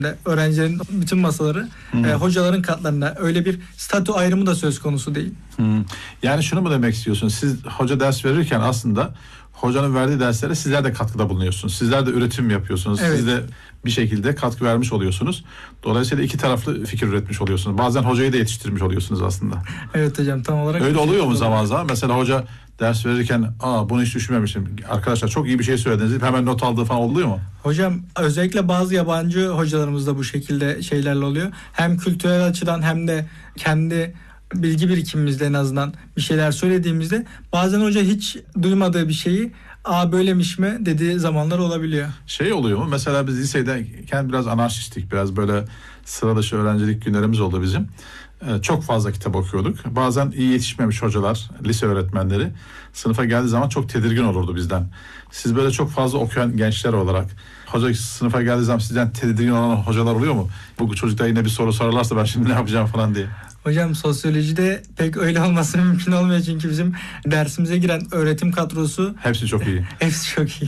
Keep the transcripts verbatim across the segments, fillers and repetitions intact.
Öğrencilerin bütün masaları e, hocaların katlarında, öyle bir statü ayrımı da söz konusu değil. Hmm. Yani şunu mu demek istiyorsunuz? Siz hoca ders verirken aslında hocanın verdiği derslere sizler de katkıda bulunuyorsunuz. Sizler de üretim yapıyorsunuz. Evet. Siz de bir şekilde katkı vermiş oluyorsunuz. Dolayısıyla iki taraflı fikir üretmiş oluyorsunuz. Bazen hocayı da yetiştirmiş oluyorsunuz aslında. Evet hocam, tam olarak. Öyle oluyor mu zaman zaman? Mesela hoca ders verirken, aa bunu hiç düşünmemiştim. Arkadaşlar çok iyi bir şey söylediniz deyip hemen not aldığı falan oluyor mu? Hocam özellikle bazı yabancı hocalarımız da bu şekilde şeylerle oluyor. Hem kültürel açıdan hem de kendi bilgi birikimimizde en azından bir şeyler söylediğimizde bazen hoca hiç duymadığı bir şeyi aa böylemiş mi dediği zamanlar olabiliyor. Şey oluyor mu? Mesela biz lisedeyken biraz anarşistik, biraz böyle sıra dışı öğrencilik günlerimiz oldu bizim. Ee, çok fazla kitap okuyorduk. Bazen iyi yetişmemiş hocalar, lise öğretmenleri sınıfa geldiği zaman çok tedirgin olurdu bizden. Siz böyle çok fazla okuyan gençler olarak hoca sınıfa geldiği zaman sizden tedirgin olan hocalar oluyor mu? Bu çocuklar yine bir soru sorarlarsa ben şimdi ne yapacağım falan diye. Hocam sosyolojide pek öyle olması mümkün olmuyor çünkü bizim dersimize giren öğretim kadrosu hepsi çok iyi. Hepsi çok iyi.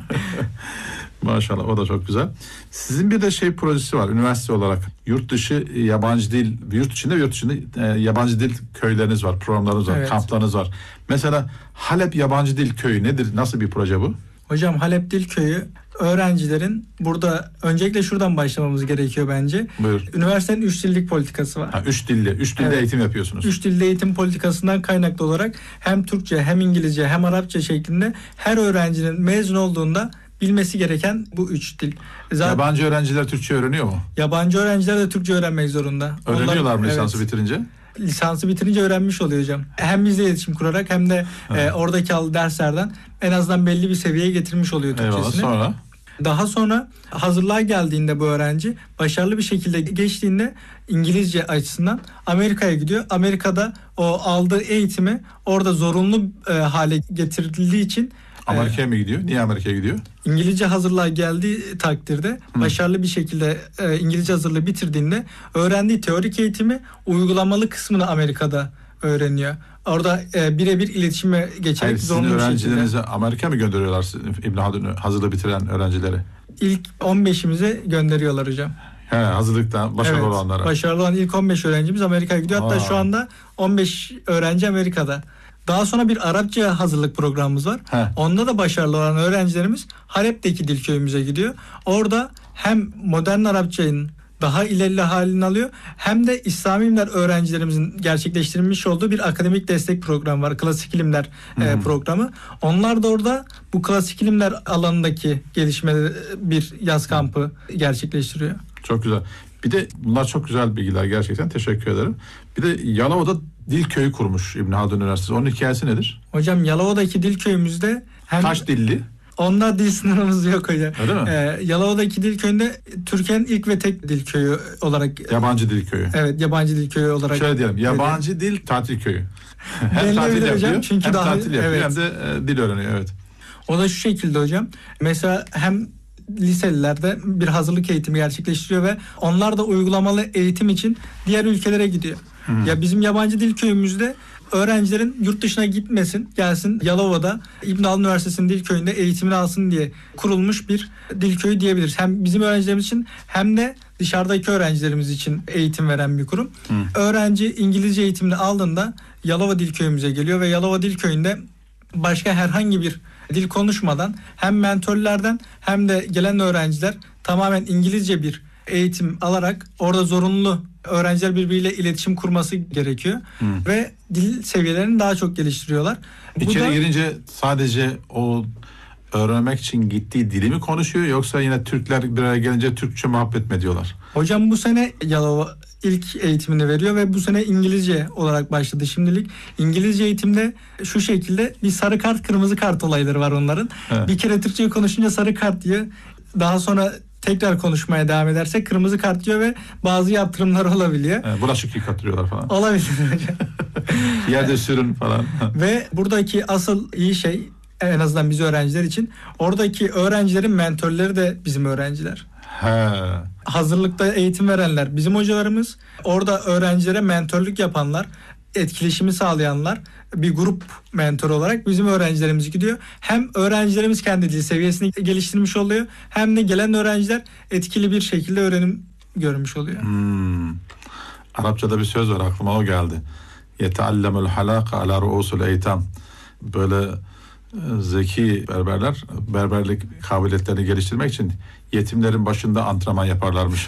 Maşallah, o da çok güzel. Sizin bir de şey projesi var üniversite olarak. Yurt dışı yabancı dil, yurt içinde yurt dışında e, yabancı dil köyleriniz var, programlarınız var, evet. Kamplarınız var. Mesela Halep Yabancı Dil Köyü nedir? Nasıl bir proje bu? Hocam Halep Dil Köyü öğrencilerin burada öncelikle şuradan başlamamız gerekiyor bence. Buyur. Üniversitenin üç dillik politikası var. Ha, üç dilli, üç dilde evet. Eğitim yapıyorsunuz. Üç dilde eğitim politikasından kaynaklı olarak hem Türkçe hem İngilizce hem Arapça şeklinde her öğrencinin mezun olduğunda bilmesi gereken bu üç dil. Zaten yabancı öğrenciler Türkçe öğreniyor mu? Yabancı öğrenciler de Türkçe öğrenmek zorunda. Öğreniyorlar mı lisansı evet. bitirince? Lisansı bitirince öğrenmiş oluyor hocam. Hem bizle iletişim kurarak hem de e, oradaki aldığı derslerden en azından belli bir seviyeye getirmiş oluyor Türkçesini. Eyvallah, sonra? Daha sonra hazırlığa geldiğinde bu öğrenci başarılı bir şekilde geçtiğinde İngilizce açısından Amerika'ya gidiyor. Amerika'da o aldığı eğitimi orada zorunlu e, hale getirildiği için Amerika'ya mı gidiyor? Niye Amerika'ya gidiyor? İngilizce hazırlığa geldiği takdirde Hı. başarılı bir şekilde e, İngilizce hazırlığı bitirdiğinde öğrendiği teorik eğitimi uygulamalı kısmını Amerika'da öğreniyor. Orada e, birebir iletişime geçerek Hayır, zorunlu sizin bir öğrencilerinizi şekilde. Amerika mı gönderiyorlar İbn Haldun hazırlığı bitiren öğrencileri? İlk on beşimize gönderiyorlar hocam. He, hazırlıktan başarılı evet, olanlara. Başarılı olan ilk on beş öğrencimiz Amerika'ya gidiyor. Hatta Aa. şu anda on beş öğrenci Amerika'da. Daha sonra bir Arapça hazırlık programımız var. He. Onda da başarılı olan öğrencilerimiz Halep'teki dil köyümüze gidiyor. Orada hem modern Arapçanın daha ilerli halini alıyor hem de İslami ilimler öğrencilerimizin gerçekleştirilmiş olduğu bir akademik destek programı var. Klasik ilimler e, programı. Onlar da orada bu klasik ilimler alanındaki gelişmede bir yaz kampı gerçekleştiriyor. Çok güzel. Bir de bunlar çok güzel bilgiler gerçekten. Teşekkür ederim. Bir de Yalova'da dil köyü kurmuş İbn Haldun Üniversitesi. Onun hikayesi nedir? Hocam Yalova'daki dil köyümüzde hem kaç dilli? Onda dil sınırımız yok hocam. Öyle mi? Ee, Yalova'daki dil köyünde Türkiye'nin ilk ve tek dil köyü olarak. Yabancı dil köyü. Evet, yabancı dil köyü olarak. Şöyle diyelim, yabancı evet. dil tatil köyü. Hem tatil yapıyor, hocam, çünkü hem daha, tatil yapıyor evet. hem de e, dil öğreniyor. Evet. O da şu şekilde hocam. Mesela hem liselilerde bir hazırlık eğitimi gerçekleştiriyor ve onlar da uygulamalı eğitim için diğer ülkelere gidiyor. Hmm. Ya bizim yabancı dil köyümüzde öğrencilerin yurt dışına gitmesin, gelsin Yalova'da İbn Haldun Üniversitesi'nin dil köyünde eğitimini alsın diye kurulmuş bir dil köyü diyebiliriz. Hem bizim öğrencilerimiz için hem de dışarıdaki öğrencilerimiz için eğitim veren bir kurum. Hmm. Öğrenci İngilizce eğitimini aldığında Yalova Dil Köyümüze geliyor ve Yalova Dil Köyü'nde başka herhangi bir dil konuşmadan hem mentörlerden hem de gelen öğrenciler tamamen İngilizce bir eğitim alarak orada zorunlu öğrenciler birbiriyle iletişim kurması gerekiyor. Hmm. Ve dil seviyelerini daha çok geliştiriyorlar. İçeri Bu da, girince sadece o öğrenmek için gittiği dili mi konuşuyor yoksa yine Türkler bir araya gelince Türkçe muhabbet mi ediyorlar? Hocam bu sene Yalova ilk eğitimini veriyor ve bu sene İngilizce olarak başladı şimdilik. İngilizce eğitimde şu şekilde bir sarı kart kırmızı kart olayları var onların. Evet. Bir kere Türkçe konuşunca sarı kart diyor. Daha sonra tekrar konuşmaya devam ederse kırmızı kart diyor ve bazı yaptırımlar olabiliyor. Evet, bulaşık yıkatırıyorlar falan. Olabilir hocam. Yerde sürün falan. Ve buradaki asıl iyi şey en azından biz öğrenciler için oradaki öğrencilerin mentörleri de bizim öğrenciler. He. Hazırlıkta eğitim verenler bizim hocalarımız. Orada öğrencilere mentörlük yapanlar. etkileşimi sağlayanlar bir grup mentor olarak bizim öğrencilerimiz gidiyor. Hem öğrencilerimiz kendi dil seviyesini geliştirmiş oluyor, hem de gelen öğrenciler etkili bir şekilde öğrenim görmüş oluyor. Hmm. Arapçada bir söz var, aklıma o geldi. Yeteallemul halaka ala ruusul eytam. Böyle zeki berberler berberlik kabiliyetlerini geliştirmek için yetimlerin başında antrenman yaparlarmış.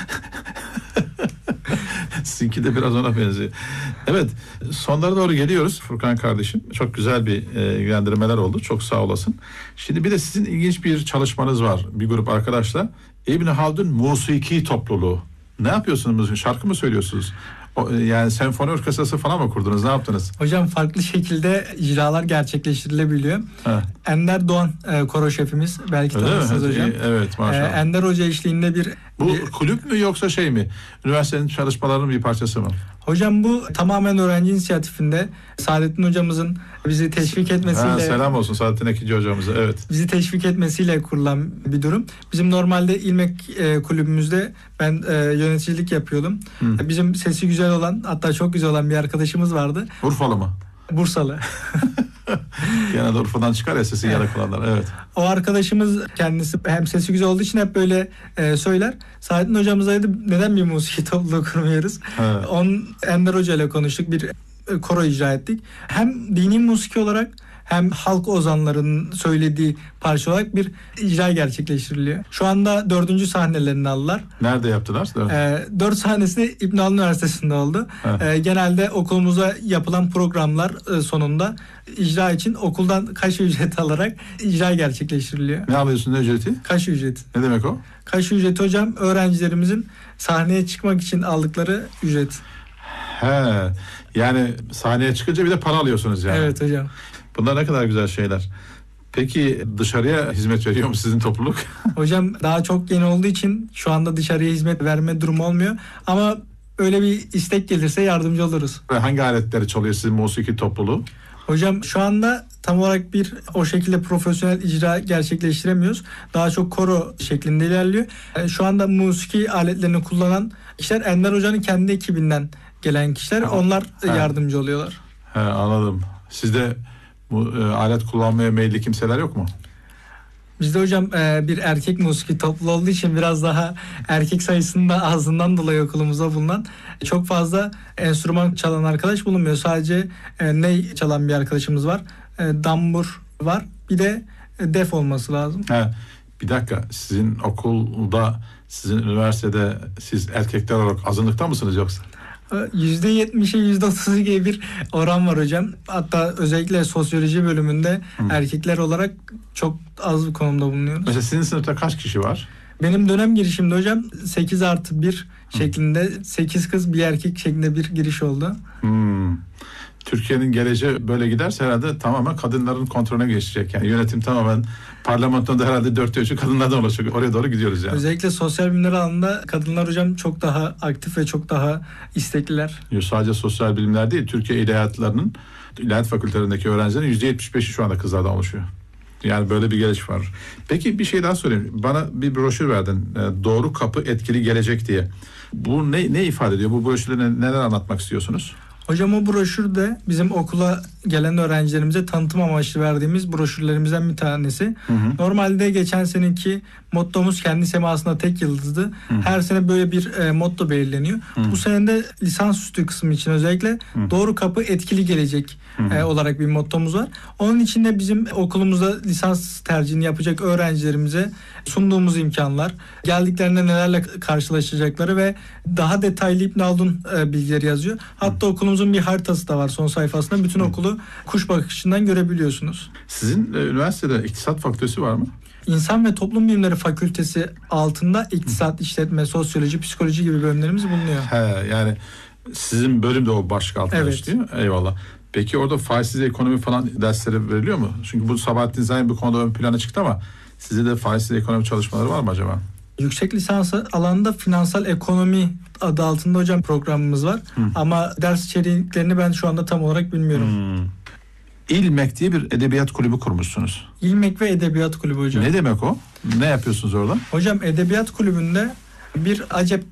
Sizinki de biraz ona benziyor. Evet, sonlara doğru geliyoruz Furkan kardeşim. Çok güzel bir e, ilgilendirmeler oldu. Çok sağ olasın. Şimdi bir de sizin ilginç bir çalışmanız var. Bir grup arkadaşla. İbn Haldun Musiki Topluluğu. Ne yapıyorsunuz? Şarkı mı söylüyorsunuz? O, yani senfoni orkestrası falan mı kurdunuz? Ne yaptınız? Hocam farklı şekilde icralar gerçekleştirilebiliyor. Heh. Ender Doğan e, koro şefimiz, belki tanırsınız hocam. Evet, maşallah. E, Ender Hoca eşliğinde bir... Bu bir, kulüp mü yoksa şey mi? Üniversitenin çalışmalarının bir parçası mı? Hocam bu tamamen öğrenci inisiyatifinde Saadettin hocamızın bizi teşvik etmesiyle... Ha, selam olsun Saadettin Ekici hocamıza, evet. Bizi teşvik etmesiyle kurulan bir durum. Bizim normalde İlmek e, kulübümüzde ben e, yöneticilik yapıyordum. Hı. Bizim sesi güzel olan, hatta çok güzel olan bir arkadaşımız vardı. Urfalı mı? Bursalı. Genelde Urfa'dan çıkar ya sesi yarak olanlar, evet. O arkadaşımız kendisi hem sesi güzel olduğu için hep böyle e, söyler. Saadettin hocamıza dedi, neden bir musiki topluluğu kurmuyoruz? Evet. Onun Ender Hoca ile konuştuk, bir e, koro icra ettik. Hem dini musiki olarak hem halk ozanlarının söylediği parça olarak bir icra gerçekleştiriliyor. Şu anda dördüncü sahnelerini aldılar. Nerede yaptılar? E, dört sahnesi İbn Haldun Üniversitesi'nde oldu. E, genelde okulumuza yapılan programlar e, sonunda icra için okuldan kaş ücreti alarak icra gerçekleştiriliyor. Ne alıyorsun, ne ücreti? Kaş ücreti. Ne demek o? Kaş ücreti hocam öğrencilerimizin sahneye çıkmak için aldıkları ücret. He, yani sahneye çıkınca bir de para alıyorsunuz yani. Evet hocam. Bunlar ne kadar güzel şeyler. Peki dışarıya hizmet veriyor mu sizin topluluk? Hocam daha çok yeni olduğu için şu anda dışarıya hizmet verme durumu olmuyor. Ama öyle bir istek gelirse yardımcı oluruz. Hangi aletleri çalıyor sizin musiki topluluğu? Hocam şu anda tam olarak bir o şekilde profesyonel icra gerçekleştiremiyoruz. Daha çok koro şeklinde ilerliyor. Şu anda musiki aletlerini kullanan kişiler Ender Hoca'nın kendi ekibinden gelen kişiler. Ha. Onlar He. yardımcı oluyorlar. He, anladım. Sizde bu e, alet kullanmaya meyilli kimseler yok mu? Bizde hocam e, bir erkek musiki topluluğu olduğu için biraz daha erkek sayısının da azından dolayı okulumuzda bulunan çok fazla enstrüman çalan arkadaş bulunmuyor. Sadece e, ney çalan bir arkadaşımız var. E, dambur var. Bir de e, def olması lazım. He, bir dakika, sizin okulda, sizin üniversitede siz erkekler olarak azınlıkta mısınız yoksa? yüzde yetmişe yüzde otuzu gibi bir oran var hocam. Hatta özellikle sosyoloji bölümünde Hı. erkekler olarak çok az bir konumda bulunuyoruz. Mesela sizin sınıfta kaç kişi var? Benim dönem girişimde hocam sekiz artı bir şeklinde, sekiz kız bir erkek şeklinde bir giriş oldu. Hmm. Türkiye'nin geleceği böyle giderse herhalde tamamen kadınların kontrolüne geçecek. Yani yönetim tamamen, parlamentoda herhalde dörtte üçü kadınlardan olacak. Oraya doğru gidiyoruz yani. Özellikle sosyal bilimler alanında kadınlar hocam çok daha aktif ve çok daha istekliler. Yok, sadece sosyal bilimler değil, Türkiye ilahiyatlarının, ilahiyat fakültelerindeki öğrencilerin yüzde yetmiş beşi şu anda kızlardan oluşuyor. Yani böyle bir geliş var. Peki bir şey daha sorayım. Bana bir broşür verdin. Doğru Kapı Etkili Gelecek diye. Bu ne, ne ifade ediyor? Bu broşürde neler anlatmak istiyorsunuz? Hocam o broşürde bizim okula gelen öğrencilerimize tanıtım amaçlı verdiğimiz broşürlerimizden bir tanesi. Hı hı. Normalde geçen seneki mottomuz kendi semasında tek yıldızdı. Hı. Her sene böyle bir e, motto belirleniyor. Hı. Bu sene de lisansüstü kısmı için özellikle Hı. Doğru Kapı Etkili Gelecek e, olarak bir mottomuz var. Onun için de bizim okulumuzda lisans tercihini yapacak öğrencilerimize sunduğumuz imkanlar, geldiklerinde nelerle karşılaşacakları ve daha detaylı İbn Haldun e, bilgileri yazıyor. Hatta Hı. okulumuzun bir haritası da var son sayfasında. Bütün Hı. okulu kuş bakışından görebiliyorsunuz. Sizin e, üniversitede iktisat fakültesi var mı? İnsan ve Toplum Bilimleri Fakültesi altında iktisat, işletme, sosyoloji, psikoloji gibi bölümlerimiz bulunuyor. He, yani sizin bölüm de o başlık altında evet. işliyor. Eyvallah. Peki orada faizsiz ekonomi falan dersleri veriliyor mu? Çünkü bu Sabahattin Zaim bu konuda ön plana çıktı ama sizde de faizsiz ekonomi çalışmaları var mı acaba? Yüksek lisans alanında finansal ekonomi adı altında hocam programımız var. Hı. Ama ders içeriklerini ben şu anda tam olarak bilmiyorum. Hmm. İlmek diye bir edebiyat kulübü kurmuşsunuz. İlmek ve Edebiyat Kulübü hocam. Ne demek o? Ne yapıyorsunuz orada? Hocam edebiyat kulübünde bir acep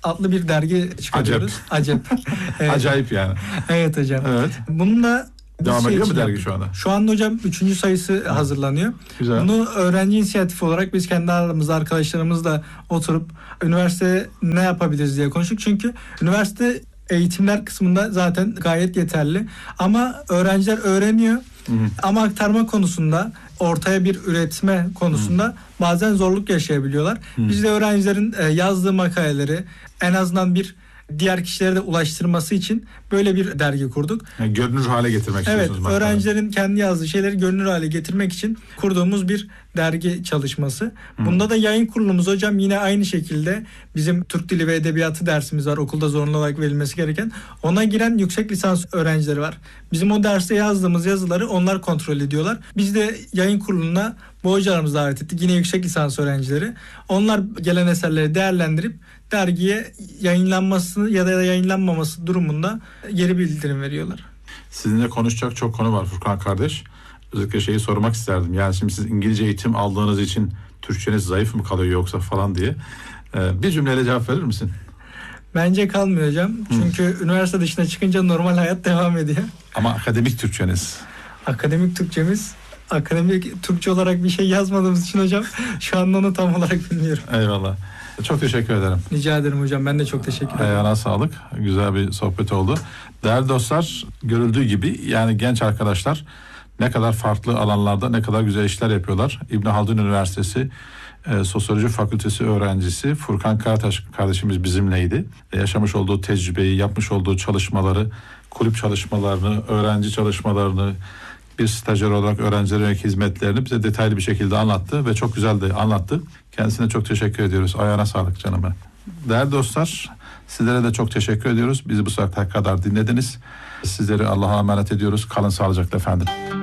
adlı bir dergi çıkarıyoruz. Acep. Evet. Acayip yani. Evet hocam. Evet. Bunun da Devam şey ediyor mu için dergi yaptık. şu anda? Şu anda hocam üçüncü sayısı hazırlanıyor. Güzel. Bunu öğrenci inisiyatifi olarak biz kendi aramızda arkadaşlarımızla oturup üniversite ne yapabiliriz diye konuştuk. Çünkü üniversite eğitimler kısmında zaten gayet yeterli. Ama öğrenciler öğreniyor. Hı hı. Ama aktarma konusunda, ortaya bir üretme konusunda hı. bazen zorluk yaşayabiliyorlar. Hı. Biz de öğrencilerin yazdığı makaleleri en azından bir diğer kişilere de ulaştırması için böyle bir dergi kurduk. Yani görünür hale getirmek evet, istiyorsunuz. Evet, öğrencilerin kendi yazdığı şeyleri görünür hale getirmek için kurduğumuz bir dergi çalışması. Hı. Bunda da yayın kurulumuz hocam yine aynı şekilde bizim Türk Dili ve Edebiyatı dersimiz var. Okulda zorunlu olarak verilmesi gereken. Ona giren yüksek lisans öğrencileri var. Bizim o derste yazdığımız yazıları onlar kontrol ediyorlar. Biz de yayın kuruluna bu hocalarımızı davet ettik. Yine yüksek lisans öğrencileri. Onlar gelen eserleri değerlendirip dergiye yayınlanması ya da yayınlanmaması durumunda geri bildirim veriyorlar. Sizinle konuşacak çok konu var Furkan kardeş. Özellikle şeyi sormak isterdim. Yani şimdi siz İngilizce eğitim aldığınız için Türkçeniz zayıf mı kalıyor yoksa falan diye. Ee, bir cümleyle cevap verir misin? Bence kalmıyor hocam. Çünkü Hı. üniversite dışına çıkınca normal hayat devam ediyor. Ama akademik Türkçeniz? Akademik Türkçemiz... Akademik Türkçe olarak bir şey yazmadığımız için hocam şu anda onu tam olarak bilmiyorum. Eyvallah. Çok teşekkür ederim. Rica ederim hocam. Ben de çok teşekkür ederim. Ayağına sağlık. Güzel bir sohbet oldu. Değerli dostlar, görüldüğü gibi yani genç arkadaşlar ne kadar farklı alanlarda ne kadar güzel işler yapıyorlar. İbn Haldun Üniversitesi e, Sosyoloji Fakültesi öğrencisi Furkan Karataş kardeşimiz bizimleydi. E, yaşamış olduğu tecrübeyi, yapmış olduğu çalışmaları, kulüp çalışmalarını, öğrenci çalışmalarını, bir stajyer olarak öğrencilere yönelik hizmetlerini bize detaylı bir şekilde anlattı ve çok güzel de anlattı. Kendisine çok teşekkür ediyoruz. Ayağına sağlık canım benim. Değerli dostlar, sizlere de çok teşekkür ediyoruz. Bizi bu saate kadar dinlediniz. Sizleri Allah'a emanet ediyoruz. Kalın sağlıcakla efendim.